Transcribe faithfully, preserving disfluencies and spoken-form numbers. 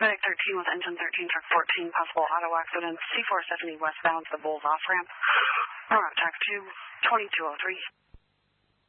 Medic thirteen with engine thirteen, truck fourteen, possible auto accident, C four seventy westbound to the Bulls off ramp. Around track two, twenty-two oh three.